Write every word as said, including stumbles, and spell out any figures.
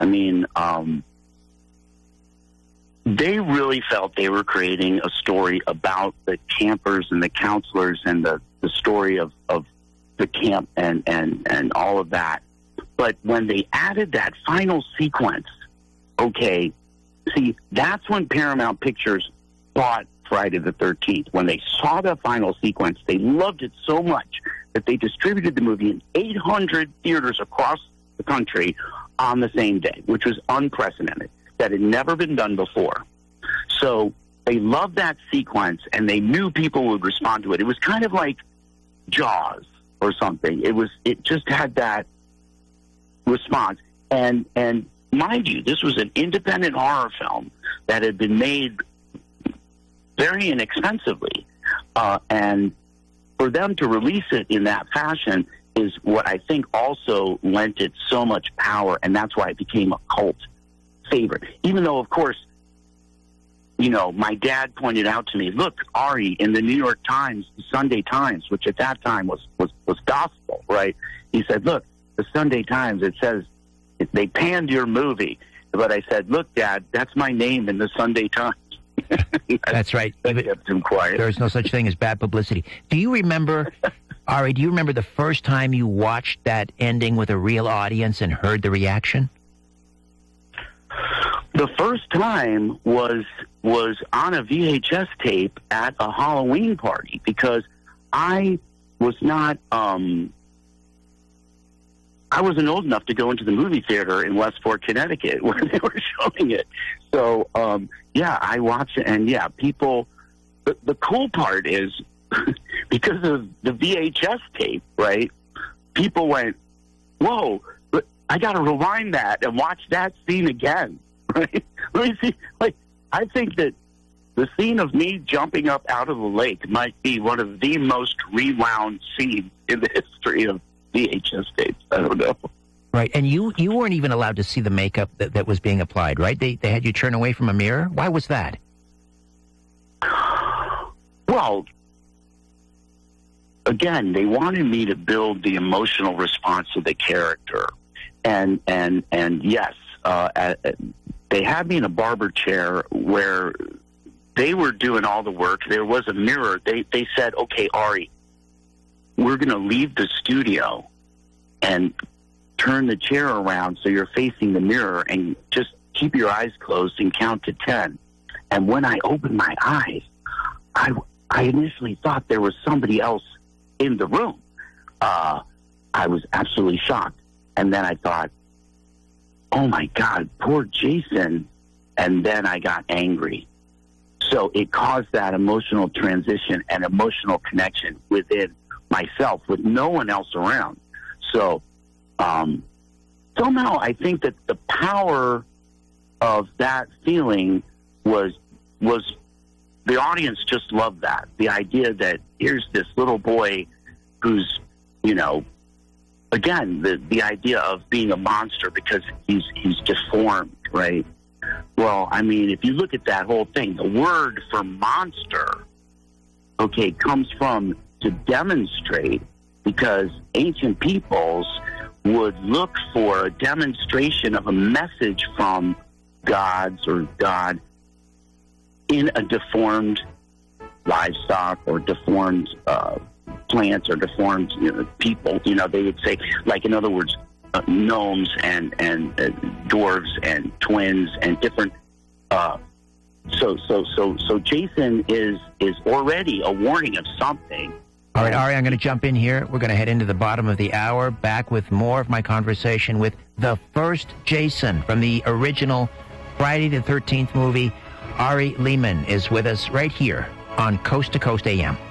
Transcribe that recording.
I mean, um, they really felt they were creating a story about the campers and the counselors and the, the story of, of the camp and, and, and all of that. But when they added that final sequence, okay, see, that's when Paramount Pictures bought Friday the thirteenth. When they saw the final sequence, they loved it so much that they distributed the movie in eight hundred theaters across the country on the same day, which was unprecedented. That had never been done before. So they loved that sequence, and they knew people would respond to it. It was kind of like Jaws or something. It was. It just had that response. And and mind you, this was an independent horror film that had been made very inexpensively, uh, and for them to release it in that fashion is what I think also lent it so much power, and that's why it became a cult favorite. Even though, of course, you know, my dad pointed out to me, look, Ari, in the New York Times, the Sunday Times, which at that time was, was, was gospel, right? He said, look, the Sunday Times, it says, it, they panned your movie. But I said, look, Dad, that's my name in the Sunday Times. That's right. That kept him quiet. There's no such thing as bad publicity. Do you remember, Ari, do you remember the first time you watched that ending with a real audience and heard the reaction? The first time was was on a V H S tape at a Halloween party because I was not, um, I wasn't old enough to go into the movie theater in Westport, Connecticut where they were showing it. So, um, yeah, I watched it, and yeah, people, the, the cool part is because of the V H S tape, right, people went, whoa, I got to rewind that and watch that scene again. Right? Let me see. Like, I think that the scene of me jumping up out of the lake might be one of the most rewound scenes in the history of V H S tapes. I don't know. Right, and you, you weren't even allowed to see the makeup that, that was being applied, right? They they had you turn away from a mirror. Why was that? Well, again, they wanted me to build the emotional response to the character, and and and yes, uh, at, they had me in a barber chair where they were doing all the work. There was a mirror. They they said, okay, Ari, we're going to leave the studio and turn the chair around so you're facing the mirror and just keep your eyes closed and count to ten. And when I opened my eyes, I, I initially thought there was somebody else in the room. Uh, I was absolutely shocked. And then I thought, oh, my God, poor Jason. And then I got angry. So it caused that emotional transition and emotional connection within myself with no one else around. So um, somehow I think that the power of that feeling was was the audience just loved that. The idea that here's this little boy who's, you know, again, the, the idea of being a monster because he's he's deformed, right? Well, I mean, if you look at that whole thing, the word for monster, okay, comes from to demonstrate, because ancient peoples would look for a demonstration of a message from gods or God in a deformed livestock or deformed uh, plants or deformed, you know, people. You know, they would say, like, in other words, uh, gnomes and and uh, dwarves and twins and different. Uh, so so so so Jason is is already a warning of something. All right, Ari, I'm going to jump in here. We're going to head into the bottom of the hour, back with more of my conversation with the first Jason from the original Friday the thirteenth movie. Ari Lehman is with us right here on Coast to Coast A M.